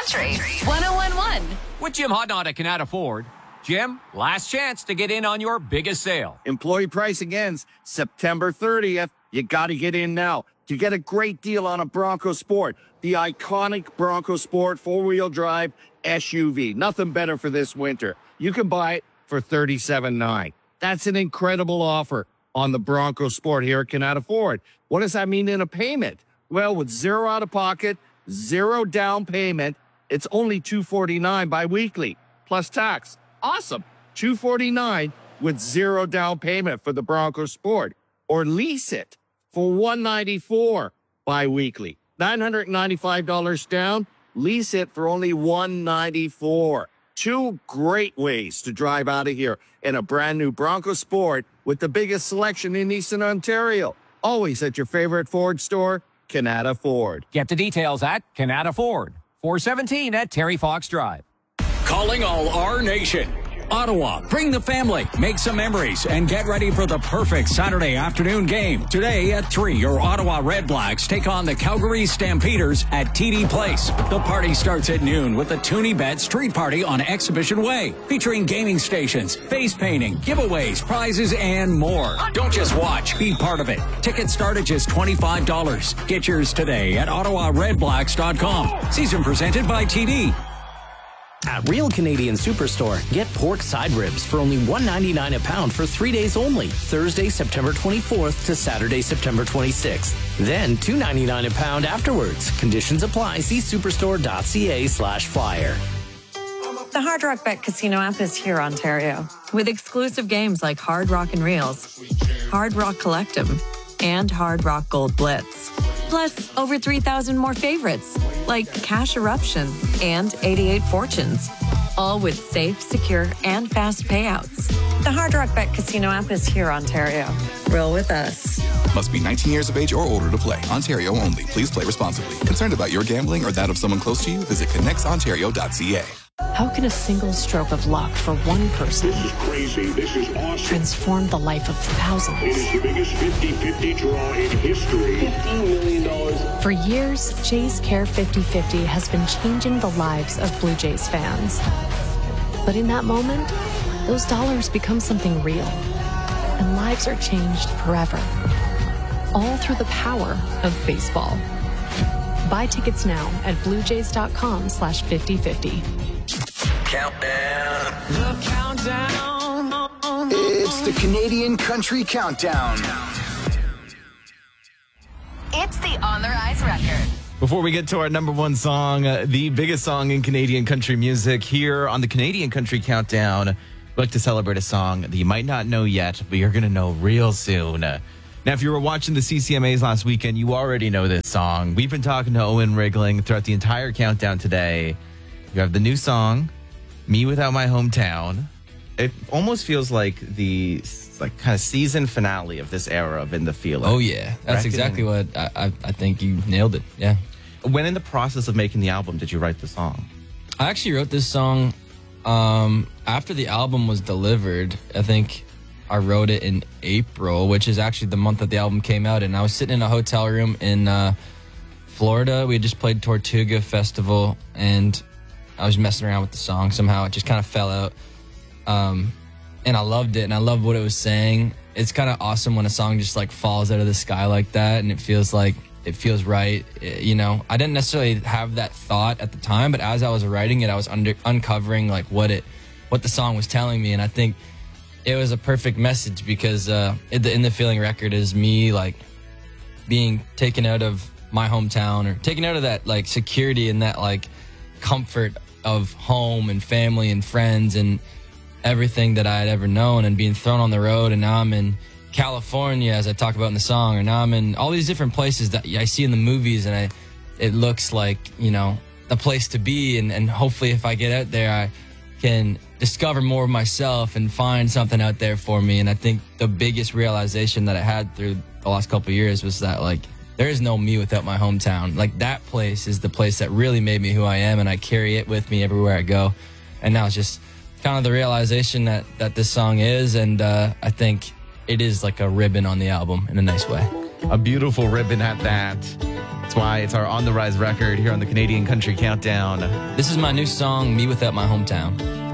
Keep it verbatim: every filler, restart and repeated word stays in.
Country one oh one point one. With Jim Hodnott at Canada Ford. Jim, last chance to get in on your biggest sale. Employee pricing ends September thirtieth. You got to get in now to get a great deal on a Bronco Sport, the iconic Bronco Sport four-wheel drive S U V. Nothing better for this winter. You can buy it for thirty-seven thousand nine hundred dollars. That's an incredible offer on the Bronco Sport here at Canada Ford. What does that mean in a payment? Well, with zero out of pocket, zero down payment, it's only two hundred forty-nine dollars bi-weekly plus tax. Awesome. two hundred forty-nine dollars with zero down payment for the Bronco Sport. Or lease it for one hundred ninety-four dollars bi-weekly. nine hundred ninety-five dollars down, lease it for only one hundred ninety-four dollars. Two great ways to drive out of here in a brand new Bronco Sport with the biggest selection in Eastern Ontario. Always at your favorite Ford store, Canada Ford. Get the details at Canada Ford. four seventeen at Terry Fox Drive. Calling all our nation. Ottawa, bring the family, make some memories, and get ready for the perfect Saturday afternoon game. Today at three, your Ottawa Red Blacks take on the Calgary Stampeders at T D Place. The party starts at noon with the TunyBet Street Party on Exhibition Way, featuring gaming stations, face painting, giveaways, prizes, and more. Don't just watch, be part of it. Tickets start at just twenty-five dollars. Get yours today at ottawa red blacks dot com. Season presented by T D. At Real Canadian Superstore, get pork side ribs for only one dollar ninety-nine a pound for three days only, Thursday, September twenty-fourth to Saturday, September twenty-sixth. Then two dollars ninety-nine a pound afterwards. Conditions apply. See superstore.ca slash flyer. The Hard Rock Bet Casino app is here, Ontario, with exclusive games like Hard Rock and Reels, Hard Rock Collectum, and Hard Rock Gold Blitz. Plus, over three thousand more favorites, like Cash Eruption and eighty-eight Fortunes. All with safe, secure, and fast payouts. The Hard Rock Bet Casino app is here, Ontario. Roll with us. Must be nineteen years of age or older to play. Ontario only. Please play responsibly. Concerned about your gambling or that of someone close to you? Visit connects ontario dot c a. How can a single stroke of luck for one person This is crazy. This is awesome. transform the life of thousands? It is the biggest fifty-fifty draw in history. fifteen million dollars. For years, Jays Care fifty fifty has been changing the lives of Blue Jays fans. But in that moment, those dollars become something real. And lives are changed forever. All through the power of baseball. Buy tickets now at bluejays.com slash 5050. Countdown. The countdown. It's the Canadian Country Countdown. It's the On the Rise record. Before we get to our number one song, uh, the biggest song in Canadian country music, here on the Canadian Country Countdown, we'd like to celebrate a song that you might not know yet, but you're going to know real soon. Uh, now, if you were watching the C C M As last weekend, you already know this song. We've been talking to Owen Rigling throughout the entire countdown today. You have the new song, Me Without My Hometown. It almost feels like the like kind of season finale of this era of In the Feeling. Oh, yeah. That's Reckoning. exactly what I, I, I think you nailed it. Yeah. When in the process of making the album did you write the song? I actually wrote this song um, after the album was delivered. I think I wrote it in April, which is actually the month that the album came out. And I was sitting in a hotel room in uh, Florida. We had just played Tortuga Festival, and I was messing around with the song. Somehow it just kind of fell out. Um, and I loved it, and I loved what it was saying. It's kind of awesome when a song just like falls out of the sky like that, and it feels like it feels right. It, you know, I didn't necessarily have that thought at the time, but as I was writing it, I was under, uncovering like what it, what the song was telling me, and I think it was a perfect message because uh, in the In the Feeling record is me like being taken out of my hometown, or taken out of that like security and that like comfort of home and family and friends and everything that I had ever known, and being thrown on the road. And now I'm in California, as I talk about in the song, or now I'm in all these different places that I see in the movies, and I, it looks like, you know, the place to be. And, and hopefully if I get out there, I can discover more of myself and find something out there for me. And I think the biggest realization that I had through the last couple of years was that, like, there is no me without my hometown. Like, that place is the place that really made me who I am, and I carry it with me everywhere I go. And now it's just kind of the realization that, that this song is, and uh, I think it is like a ribbon on the album in a nice way. A beautiful ribbon at that. It's why it's our On the Rise record here on the Canadian Country Countdown. This is my new song, Me Without My Hometown.